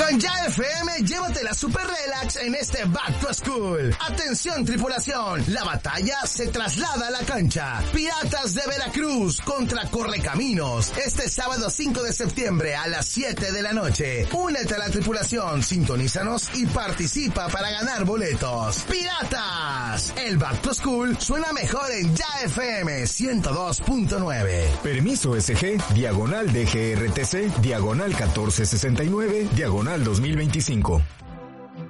Con Ya FM, llévatela super relax en este Back to School. Atención tripulación, la batalla se traslada a la cancha. Piratas de Veracruz contra Correcaminos. Este sábado 5 de septiembre a las 7 de la noche. Únete a la tripulación, sintonízanos y participa para ganar boletos. ¡Piratas! El Back to School suena mejor en Ya FM 102.9. Permiso SG, diagonal DGRTC, diagonal 1469, diagonal 2025.